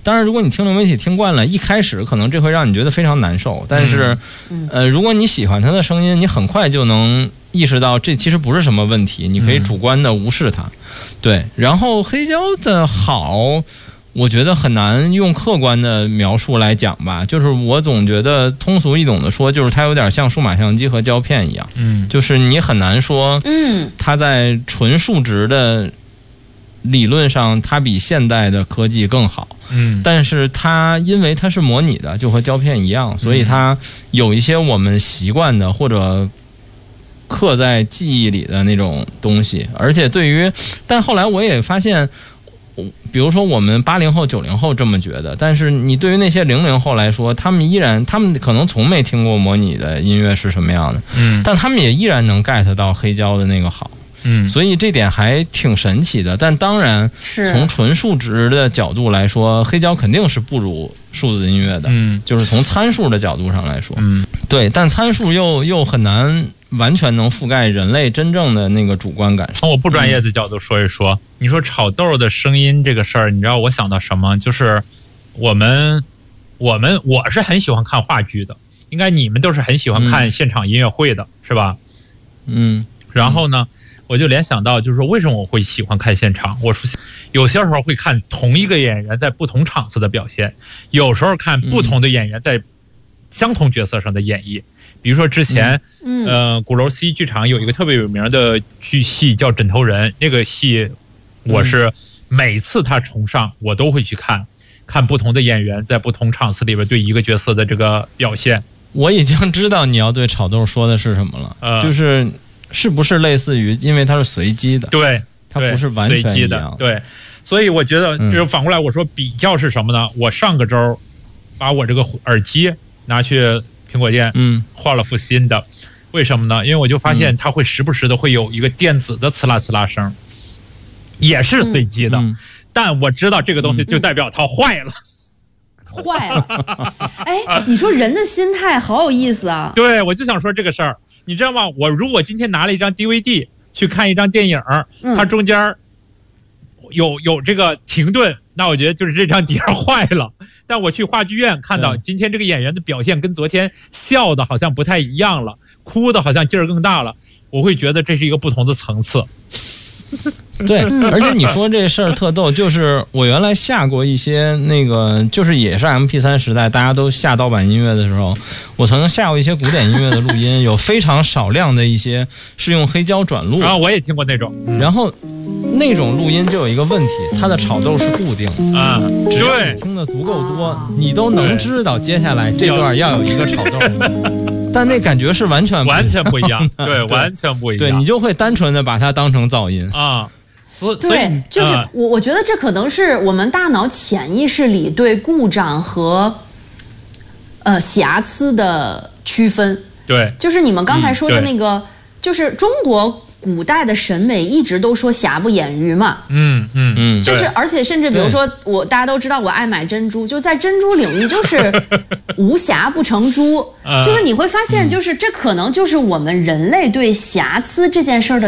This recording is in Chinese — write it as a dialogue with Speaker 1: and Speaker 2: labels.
Speaker 1: 当然，如果你听流媒体听惯了，一开始可能这会让你觉得非常难受。但是，如果你喜欢他的声音，你很快就能意识到这其实不是什么问题，你可以主观的无视它。对，然后黑胶的好，我觉得很难用客观的描述来讲吧。就是我总觉得通俗易懂的说，就是它有点像数码相机和胶片一样。就是你很难说，它在纯数值的理论上它比现代的科技更好，但是它因为它是模拟的，就和胶片一样，所以它有一些我们习惯的或者刻在记忆里的那种东西。而且但后来我也发现，比如说我们80后90后这么觉得，但是你对于那些00后来说，他们可能从没听过模拟的音乐是什么样的，但他们也依然能 get 到黑胶的那个好。所以这点还挺神奇的。但当然从纯数值的角度来说，黑胶肯定是不如数字音乐的，就是从参数的角度上来说，对，但参数又很难完全能覆盖人类真正的那个主观感受。
Speaker 2: 从我不专业的角度说一说，你说炒豆的声音这个事儿，你知道我想到什么？就是我是很喜欢看话剧的，应该你们都是很喜欢看现场音乐会的，是吧？然后呢，我就联想到，就是说为什么我会喜欢看现场？我说有些时候会看同一个演员在不同场次的表现，有时候看不同的演员在相同角色上的演绎。比如说之前，鼓楼西剧场有一个特别有名的剧戏叫《枕头人》，那个戏我是每次他重上，我都会去看不同的演员在不同场次里边对一个角色的这个表现。
Speaker 1: 我已经知道你要对炒豆说的是什么了，是不是类似于，因为它是随机的，
Speaker 2: 对，
Speaker 1: 它不是完全一样，
Speaker 2: 对，所以我觉得就是反过来我说比较是什么呢？我上个周把我这个耳机拿去苹果店换了副新的，为什么呢？因为我就发现它会时不时的会有一个电子的呲啦呲啦声，也是随机的，但我知道这个东西就代表它坏了。
Speaker 3: 坏了，哎，你说人的心态好有意思啊！
Speaker 2: 对，我就想说这个事儿，你知道吗？我如果今天拿了一张 DVD 去看一张电影，它中间有这个停顿，那我觉得就是这张碟坏了。但我去话剧院看到今天这个演员的表现跟昨天笑的好像不太一样了，哭的好像劲儿更大了，我会觉得这是一个不同的层次。
Speaker 1: 对，而且你说这事儿特逗，就是我原来下过一些那个，就是也是 MP3 时代大家都下盗版音乐的时候，我曾经下过一些古典音乐的录音，有非常少量的一些是用黑胶转录，
Speaker 2: 然后我也听过那种，
Speaker 1: 然后那种录音就有一个问题，它的炒豆是固定的，只要你听的足够多，你都能知道接下来这段要有一个炒豆。但那感觉是完全
Speaker 2: 不一样，对，完全不一样。
Speaker 1: 对，你就会单纯的把它当成噪音
Speaker 2: 啊。所
Speaker 3: 以就是我觉得这可能是我们大脑潜意识里对故障和瑕疵的区分。
Speaker 2: 对，
Speaker 3: 就是你们刚才说的那个，就是中国古代的审美一直都说瑕不掩瑜嘛，就是而且甚至比如说大家都知道我爱买珍珠，就在珍珠领域就是无瑕不成珠，就是你会发现就是这可能就是我们人类对瑕疵这件事儿的